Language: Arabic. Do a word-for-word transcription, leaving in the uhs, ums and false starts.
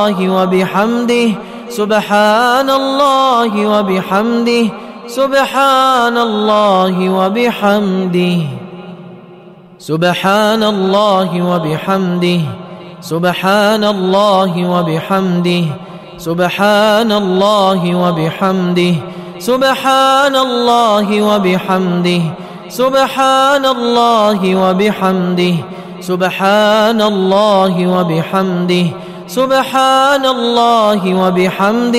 وبحمده سبحان الله وبحمده سبحان الله وبحمده سبحان الله وبحمده سبحان الله وبحمده سبحان الله وبحمده سبحان الله وبحمده سبحان الله وبحمده سبحان الله وبحمده سبحان الله وبحمده